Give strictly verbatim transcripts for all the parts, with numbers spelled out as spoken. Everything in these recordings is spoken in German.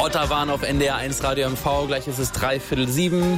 Otterwan auf N D R eins Radio M V. Gleich ist es dreiviertel sieben.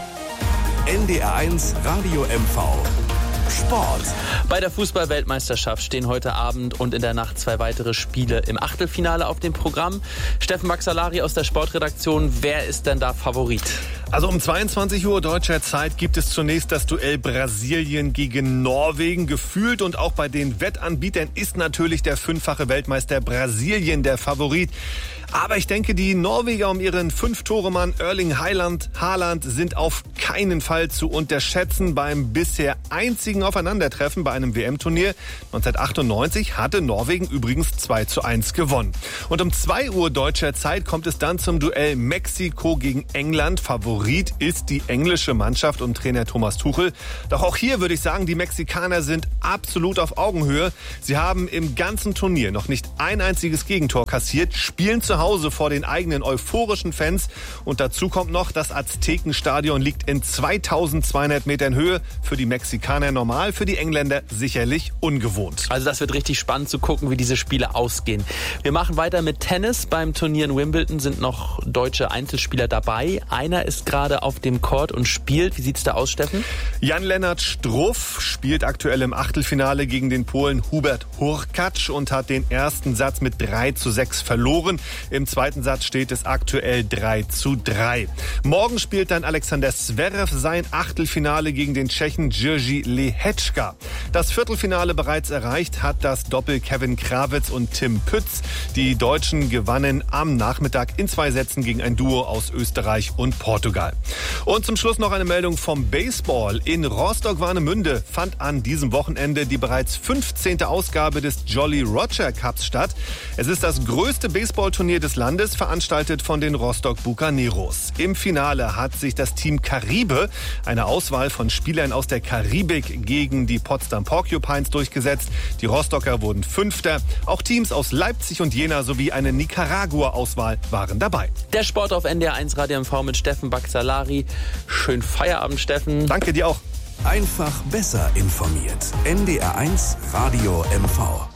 N D R eins Radio M V. Sport. Bei der Fußball-Weltmeisterschaft stehen heute Abend und in der Nacht zwei weitere Spiele im Achtelfinale auf dem Programm. Steffen Baxalari aus der Sportredaktion, wer ist denn da Favorit? Also um zweiundzwanzig Uhr deutscher Zeit gibt es zunächst das Duell Brasilien gegen Norwegen. Gefühlt und auch bei den Wettanbietern ist natürlich der fünffache Weltmeister Brasilien der Favorit. Aber ich denke, die Norweger um ihren Fünf-Tore-Mann Erling Haaland, Haaland sind auf keinen Fall zu unterschätzen. Beim bisher einzigen Aufeinandertreffen bei einem W M-Turnier neunzehnhundertachtundneunzig hatte Norwegen übrigens zwei zu eins gewonnen. Und um zwei Uhr deutscher Zeit kommt es dann zum Duell Mexiko gegen England. Favorit ist die englische Mannschaft um Trainer Thomas Tuchel. Doch auch hier würde ich sagen, die Mexikaner sind absolut auf Augenhöhe. Sie haben im ganzen Turnier noch nicht ein einziges Gegentor kassiert, spielen zu Hause vor den eigenen euphorischen Fans. Und dazu kommt noch, das Aztekenstadion liegt in zweitausendzweihundert Metern Höhe. Für die Mexikaner normal, für die Engländer sicherlich ungewohnt. Also das wird richtig spannend zu gucken, wie diese Spiele ausgehen. Wir machen weiter mit Tennis. Beim Turnier in Wimbledon sind noch deutsche Einzelspieler dabei. Einer ist gerade auf dem Court und spielt. Wie sieht's da aus, Steffen? Jan-Lennart Struff spielt aktuell im Achtelfinale gegen den Polen Hubert Hurkacz und hat den ersten Satz mit drei zu sechs verloren. Im zweiten Satz steht es aktuell drei zu drei. Morgen spielt dann Alexander Zverev sein Achtelfinale gegen den Tschechen Jiří Lehečka. Das Viertelfinale bereits erreicht hat das Doppel Kevin Krawitz und Tim Pütz. Die Deutschen gewannen am Nachmittag in zwei Sätzen gegen ein Duo aus Österreich und Portugal. Und zum Schluss noch eine Meldung vom Baseball. In Rostock-Warnemünde fand an diesem Wochenende die bereits fünfzehnte Ausgabe des Jolly Roger Cups statt. Es ist das größte Baseballturnier des Landes, veranstaltet von den Rostock Bucaneros. Im Finale hat sich das Team Caribe, eine Auswahl von Spielern aus der Karibik, gegen die Potsdam Porcupines durchgesetzt. Die Rostocker wurden Fünfter. Auch Teams aus Leipzig und Jena sowie eine Nicaragua-Auswahl waren dabei. Der Sport auf N D R eins Radio M V mit Steffen Baxalari. Schönen Feierabend, Steffen. Danke dir auch. Einfach besser informiert. N D R eins Radio M V.